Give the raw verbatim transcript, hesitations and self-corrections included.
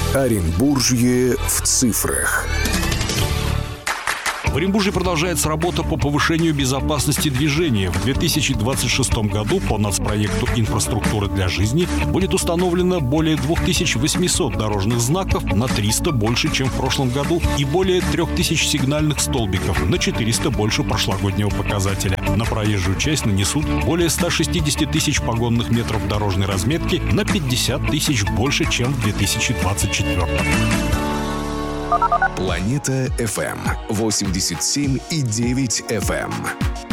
Оренбуржье в цифрах. В Оренбурге продолжается работа по повышению безопасности движения. В две тысячи двадцать шестом году по нацпроекту «Инфраструктура для жизни» будет установлено более две тысячи восемьсот дорожных знаков, на триста больше, чем в прошлом году, и более три тысячи сигнальных столбиков, на четыреста больше прошлогоднего показателя. На проезжую часть нанесут более ста шестидесяти тысяч погонных метров дорожной разметки, на пятьдесят тысяч больше, чем в две тысячи двадцать четвёртом. Планета эф эм восемьдесят семь и девять эф эм.